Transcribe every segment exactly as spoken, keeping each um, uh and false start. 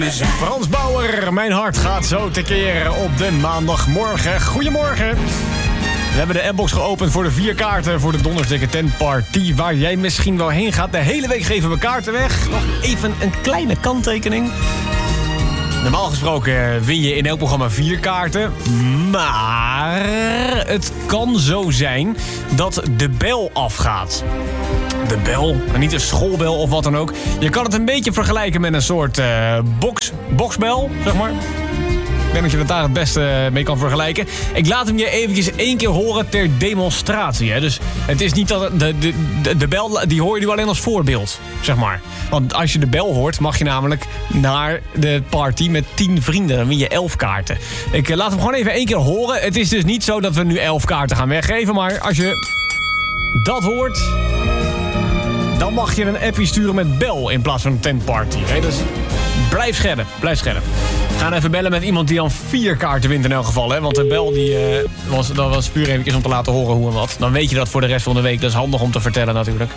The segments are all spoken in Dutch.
Frans Bauer, mijn hart gaat zo tekeer op de maandagmorgen. Goedemorgen. We hebben de appbox geopend voor de vier kaarten voor de Dondersdikke Tent Party, waar jij misschien wel heen gaat. De hele week geven we kaarten weg. Nog even een kleine kanttekening. Normaal gesproken win je in elk programma vier kaarten. Maar het kan zo zijn dat de bel afgaat. De bel, niet een schoolbel of wat dan ook. Je kan het een beetje vergelijken met een soort uh, box, boxbel, zeg maar. Ik denk dat je het daar het beste mee kan vergelijken. Ik laat hem je eventjes één keer horen ter demonstratie. Hè. Dus het is niet dat de, de, de, de bel, die hoor je nu alleen als voorbeeld, zeg maar. Want als je de bel hoort, mag je namelijk naar de party met tien vrienden. Dan win je elf kaarten. Ik uh, laat hem gewoon even één keer horen. Het is dus niet zo dat we nu elf kaarten gaan weggeven. Maar als je dat hoort, dan mag je een appje sturen met bel in plaats van een tentparty. Hè. Dus blijf scherp, blijf scherp. We gaan even bellen met iemand die dan vier kaarten wint in elk geval. Hè? Want de bel die, uh, was, dat was puur even om te laten horen hoe en wat. Dan weet je dat voor de rest van de week. Dat is handig om te vertellen natuurlijk.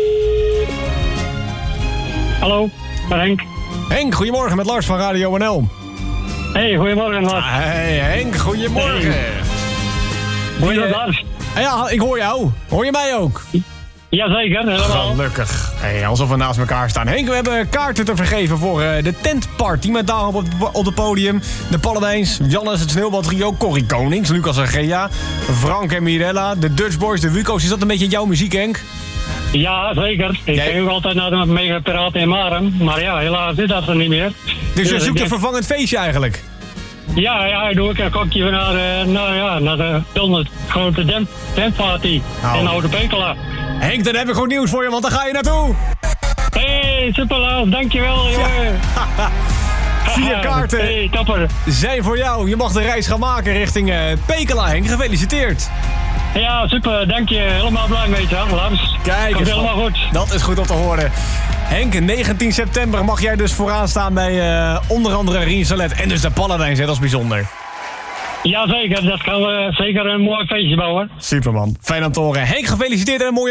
Hallo, Henk. Henk, goedemorgen met Lars van Radio N L. Hey, goedemorgen Lars. Hey Henk, goedemorgen. Hey. Hoor je dat, Lars? Ja, ik hoor jou. Hoor je mij ook? Jazeker, helemaal. Gelukkig. Hey, alsof we naast elkaar staan. Henk, we hebben kaarten te vergeven voor uh, de tentparty. Met daarop op, op het podium de Paladijns, Jannes, het Sneeuwbaltrio, Corrie Konings, Lucas en Gea, Frank en Mirella, de Dutch Boys, de Wuko's. Is dat een beetje jouw muziek, Henk? Ja, zeker. Ik Jij... ging ook altijd naar de Mega Piraten in Maren. Maar ja, helaas is dat er niet meer. Dus je dus zoekt ik... een vervangend feestje eigenlijk? Ja, ja, doe ik een kokje naar, uh, nou ja, naar de Donald grote tent, tentparty oh. in Oude Pekela. Henk, dan heb ik goed nieuws voor je, want daar ga je naartoe. Hey, super Lars, dankjewel jongen. Ja. Vier kaarten hey, topper. zijn voor jou. Je mag de reis gaan maken richting uh, Pekela, Henk. Gefeliciteerd. Ja, super, dank je. Helemaal blij mee, hè, Lars. Kijk, komt helemaal goed. Dat is goed om te horen. Henk, negentien september mag jij dus vooraan staan bij uh, onder andere Rien Salet en dus de Paladijns. Dat is bijzonder. Jazeker, dat gaan we zeker een mooi feestje bouwen. Superman, fijn om te horen. Henk, gefeliciteerd en een mooie